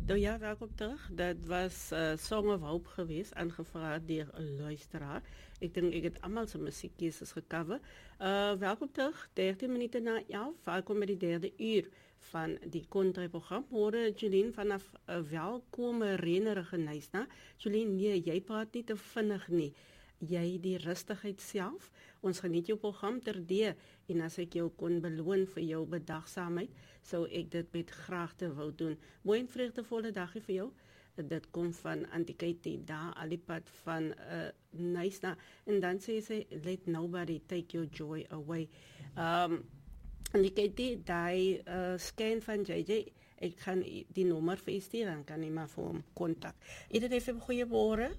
Nou ja, welkom terug. Dat was Song of Hope geweest, aangevraagd door een luisteraar. Ik denk ik het allemaal zijn muziekkeuzes gecoverd. Welkom terug, 13 minuten na 11. Welkom bij die derde uur van die country-programma. Horen Jolien vanaf welkome renerige Nysna. Jolien, nee, jij praat niet te vinnig nie. Jy die rustigheid self. Ons geniet jou program terdee en as ek jou kon beloon vir jou bedagsaamheid, sou ek dit met graagte wou doen. Mooi en vreugdevolle dagie vir jou. Dit kom van Antiquity daar al die pad van Nysna en dan sê sy let nobody take your joy away. Antiquity die scan van JJ, ek gaan die nommer vir u stuur, dan kan jy maar vir hom kontak. Iedereen even goeiemôre.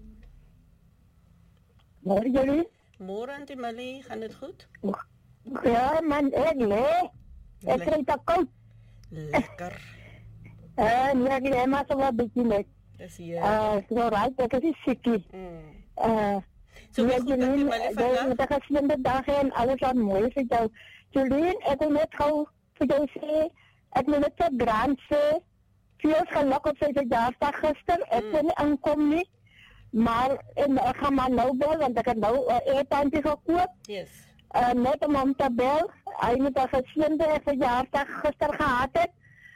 Môre jullie? Môre Auntie Millie, gaan dit goed? Ja man, nee. Ek kry dit koud. Lekker. Nee, ek het maar so wat bietjie net. Dis hier. So right, ek is siekie. So wie goed Auntie Millie vandag? Ek het gesien dag en alles aan mooi vir jou. Jullie, ek wil net gou vir jou sê, ek wil net vir Grant sê, veel geluk op sy verjaarsdag gister. Ek kon nie aankom nie. Maar ek gaan maar nou bel, want ek het nou eetantje gekoop. Yes. Net om te bel. Hy moet 'n geseënde verjaarsdag gister gehad het.